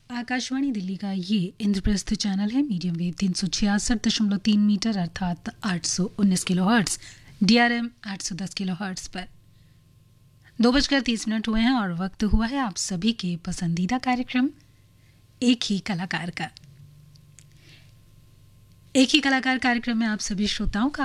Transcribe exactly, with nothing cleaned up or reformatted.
आकाशवाणी दिल्ली का ये इंद्रप्रस्थ चैनल है। मीडियम वेव तीन सौ छियासठ दशमलव तीन मीटर अर्थात आठ सौ उन्नीस kilo hertz, D R M आठ सौ दस किलो हर्ट्स पर दो बजकर तीस मिनट हुए हैं और वक्त हुआ है आप सभी के पसंदीदा कार्यक्रम एक ही कलाकार का। एक ही कलाकार कार्यक्रम में आप सभी श्रोताओं का